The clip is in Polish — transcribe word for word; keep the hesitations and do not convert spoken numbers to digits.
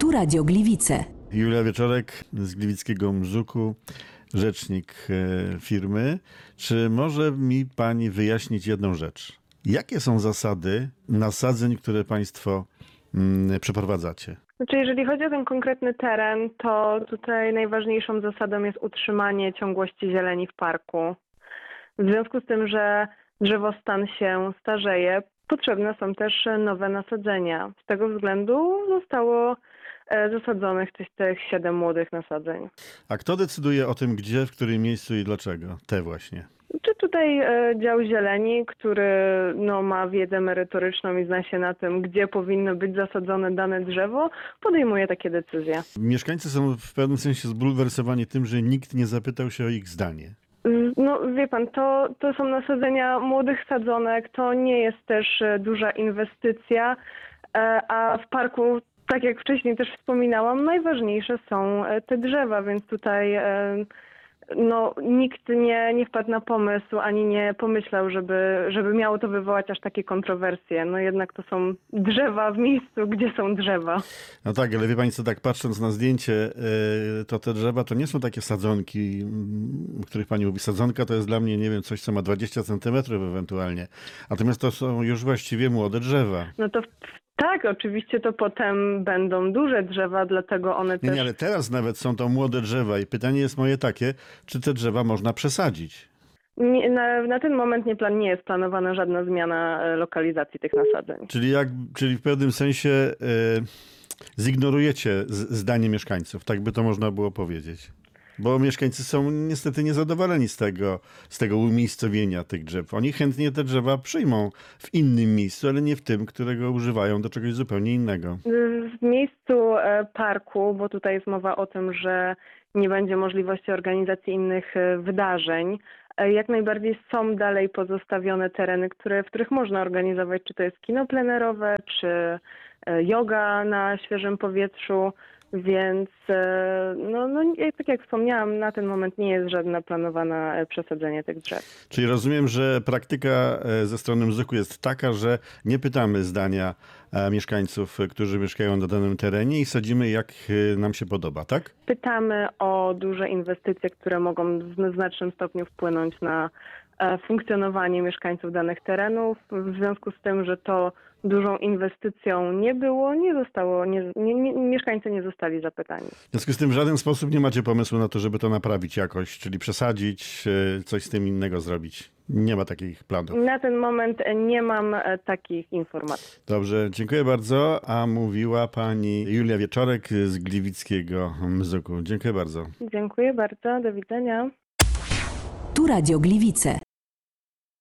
Tu Radio Gliwice. Julia Wieczorek z Gliwickiego Mzuku, rzecznik e, firmy. Czy może mi pani wyjaśnić jedną rzecz? Jakie są zasady nasadzeń, które państwo mm, przeprowadzacie? Znaczy, jeżeli chodzi o ten konkretny teren, to tutaj najważniejszą zasadą jest utrzymanie ciągłości zieleni w parku. W związku z tym, że drzewostan się starzeje, potrzebne są też nowe nasadzenia. Z tego względu zostało e, zasadzonych tych, tych siedem młodych nasadzeń. A kto decyduje o tym, gdzie, w którym miejscu i dlaczego? Te właśnie. Czy tutaj e, dział zieleni, który no, ma wiedzę merytoryczną i zna się na tym, gdzie powinno być zasadzone dane drzewo, podejmuje takie decyzje. Mieszkańcy są w pewnym sensie zbulwersowani tym, że nikt nie zapytał się o ich zdanie. No wie pan, to, to są nasadzenia młodych sadzonek, to nie jest też e, duża inwestycja, e, a w parku, tak jak wcześniej też wspominałam, najważniejsze są e, te drzewa, więc tutaj e, no, nikt nie, nie wpadł na pomysł, ani nie pomyślał, żeby, żeby miało to wywołać aż takie kontrowersje. No jednak to są drzewa w miejscu, gdzie są drzewa. No tak, ale wie pani co, tak patrząc na zdjęcie, yy, to te drzewa to nie są takie sadzonki, mm, o których pani mówi. Sadzonka to jest dla mnie, nie wiem, coś, co ma dwadzieścia centymetrów ewentualnie. Natomiast to są już właściwie młode drzewa. No to tak, oczywiście to potem będą duże drzewa, dlatego one Nie, też... nie, ale teraz nawet są to młode drzewa i pytanie jest moje takie, czy te drzewa można przesadzić? Nie, na, na ten moment nie, plan, nie jest planowana żadna zmiana e, lokalizacji tych nasadzeń. Czyli, jak, czyli w pewnym sensie yy, zignorujecie z, zdanie mieszkańców, tak by to można było powiedzieć. Bo mieszkańcy są niestety niezadowoleni z tego, z tego umiejscowienia tych drzew. Oni chętnie te drzewa przyjmą w innym miejscu, ale nie w tym, którego używają do czegoś zupełnie innego. W miejscu e, parku, bo tutaj jest mowa o tym, że nie będzie możliwości organizacji innych e, wydarzeń, e, jak najbardziej są dalej pozostawione tereny, które, w których można organizować, czy to jest kino plenerowe, czy e, yoga na świeżym powietrzu. Więc no, no, tak jak wspomniałam, na ten moment nie jest żadne planowane przesadzenie tych drzew. Czyli rozumiem, że praktyka ze strony Mzuku jest taka, że nie pytamy zdania mieszkańców, którzy mieszkają na danym terenie i sadzimy jak nam się podoba, tak? Pytamy o duże inwestycje, które mogą w znacznym stopniu wpłynąć na funkcjonowanie mieszkańców danych terenów. W związku z tym, że to dużą inwestycją nie było, nie zostało, nie, nie, nie, mieszkańcy nie zostali zapytani. W związku z tym w żaden sposób nie macie pomysłu na to, żeby to naprawić jakoś, czyli przesadzić, coś z tym innego zrobić. Nie ma takich planów. Na ten moment nie mam takich informacji. Dobrze, dziękuję bardzo. A mówiła pani Julia Wieczorek z Gliwickiego Mzuku. Dziękuję bardzo. Dziękuję bardzo, do widzenia. Tu Radio Gliwice.